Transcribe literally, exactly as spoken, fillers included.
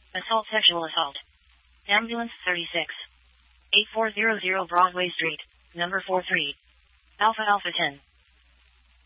Assault sexual assault. Ambulance thirty-six. eighty-four hundred Broadway Street, number four three. Alpha Alpha ten.